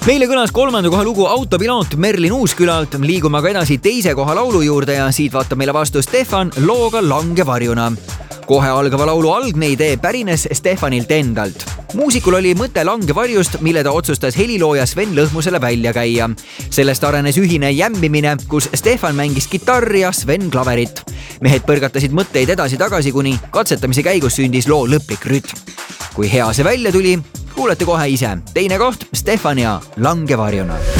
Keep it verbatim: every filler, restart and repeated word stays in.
meile kõlas kolmanda koha lugu Autopiloot Merlin Uuskülalt. Liigume aga edasi teise koha laulu juurde ja siit vaatab meile vastu Stefan looga Langevarjuna. Kohe algava laulu algne idee pärines Stefanilt endalt. Muusikul oli mõte Langevarjust, mille ta otsustas helilooja Sven Lõhmusele välja käia. Sellest arenes ühine jämmimine, kus Stefan mängis kitarri ja Sven klaverit. Mehed põrgatasid mõtteid edasi-tagasi, kuni katsetamise käigus sündis loo lõplik rütm. Kui hea see välja tuli, kuulete kohe ise. Teine koht, Stefan ja Langevarjuna.